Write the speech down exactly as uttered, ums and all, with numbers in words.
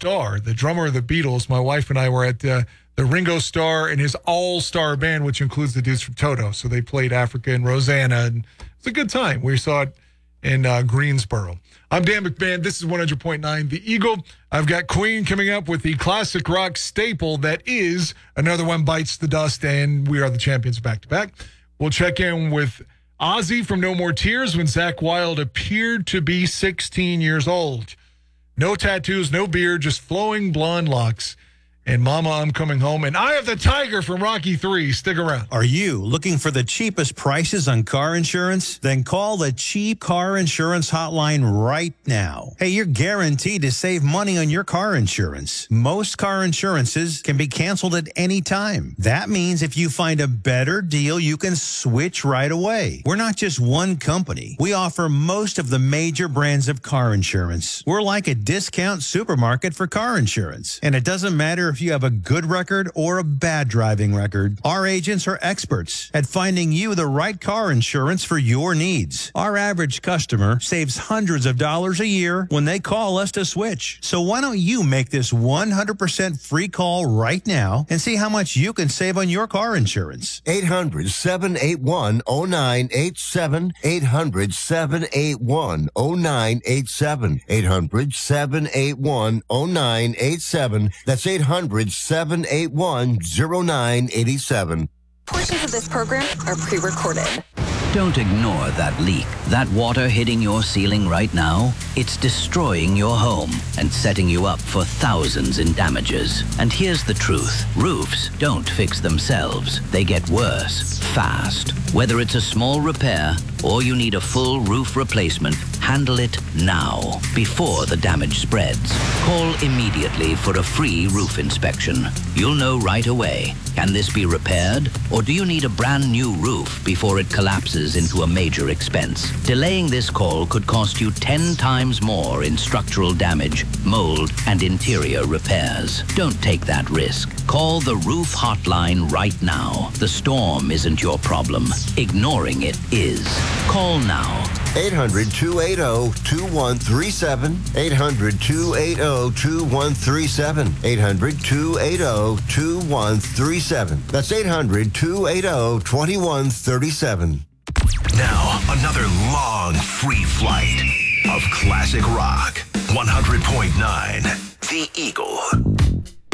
Starr, the drummer of the Beatles. My wife and I were at uh, the Ringo Starr and his all-star band, which includes the dudes from Toto. So they played Africa and Rosanna, and it was a good time. We saw it in uh, Greensboro. I'm Dan McMahon. This is one hundred point nine The Eagle. I've got Queen coming up with the classic rock staple that is Another One Bites the Dust, and we are the champions back-to-back. We'll check in with Ozzy from No More Tears when Zakk Wylde appeared to be sixteen years old. No tattoos, no beard, just flowing blonde locks. And Mama, I'm Coming Home. And Eye of the Tiger from Rocky three. Stick around. Are you looking for the cheapest prices on car insurance? Then call the Cheap Car Insurance Hotline right now. Hey, you're guaranteed to save money on your car insurance. Most car insurances can be canceled at any time. That means if you find a better deal, you can switch right away. We're not just one company. We offer most of the major brands of car insurance. We're like a discount supermarket for car insurance. And it doesn't matter if you have a good record or a bad driving record. Our agents are experts at finding you the right car insurance for your needs. Our average customer saves hundreds of dollars a year when they call us to switch. So why don't you make this one hundred percent free call right now and see how much you can save on your car insurance? eight hundred, seven eight one, oh nine eight seven. eight hundred, seven eight one, oh nine eight seven. eight hundred, seven eight one, oh nine eight seven. That's eight hundred, seven eight one, oh nine eight seven. Portions of this program are pre-recorded. Don't ignore that leak. That water hitting your ceiling right now, it's destroying your home and setting you up for thousands in damages. And here's the truth. Roofs don't fix themselves. They get worse, fast. Whether it's a small repair or you need a full roof replacement, handle it now, before the damage spreads. Call immediately for a free roof inspection. You'll know right away. Can this be repaired? Or do you need a brand new roof before it collapses into a major expense? Delaying this call could cost you ten times more in structural damage, mold, and interior repairs. Don't take that risk. Call the Roof Hotline right now. The storm isn't your problem. Ignoring it is. Call now. eight hundred, two eight zero, two one three seven. eight hundred, two eight zero, two one three seven. eight hundred, two eight zero, two one three seven. That's eight hundred, two eight zero, two one three seven. Now, another long free flight of classic rock. one hundred point nine The Eagle.